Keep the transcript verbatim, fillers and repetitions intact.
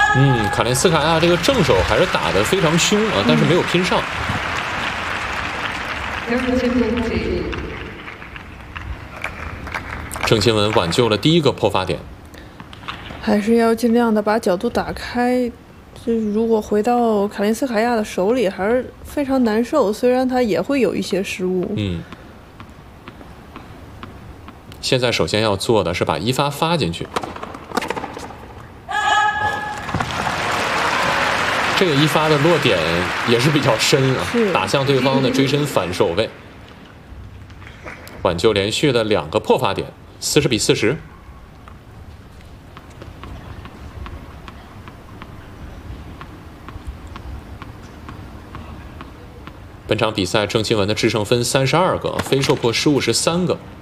嗯，卡林斯卡娅这个正手还是打得非常凶啊，但是没有拼上。郑钦文挽救了第一个破发点， 还是要尽量的把角度打开。就是如果回到卡林斯卡娅的手里，还是非常难受。虽然他也会有一些失误。 嗯。现在首先要做的是把一发发进去。这个一发的落点也是比较深啊，打向对方的追身反手位，挽救连续的两个破发点，四十比四十。本场比赛郑钦文的制胜分三十二个，非受迫失误是三个。